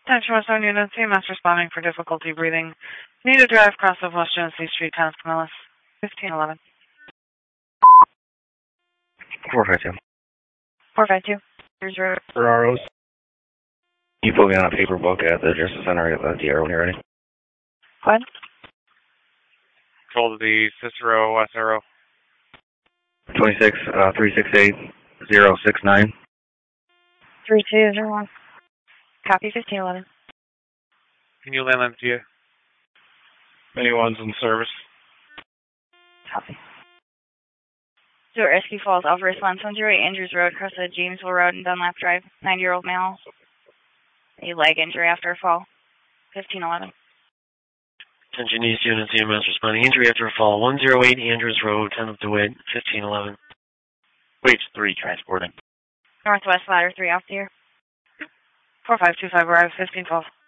Attention West End Unit, CMS responding for difficulty breathing. Need a drive cross of West Genesee Street, Tuscaloosa, 1511. 452. 452. Here's your Ferraros. You put me on a paper book at the Justice Center at the DR when you're ready. Go ahead. Control to the Cicero SRO. 26, 368, 069. 3201. Copy 1511. Can you land MTA? Anyone's in service. Copy. Stuart Rescue Falls, Alpha Response 108, Andrews Road, across the Jamesville Road and Dunlap Drive, 9-year-old male. A leg injury after a fall. 1511. Attention East Unit, CMS responding. Injury after a fall. 108 Andrews Road, 10 of DeWitt, 1511. Wait, 3 transporting. Northwest Ladder 3 off the air. 4525 arrives, 1512.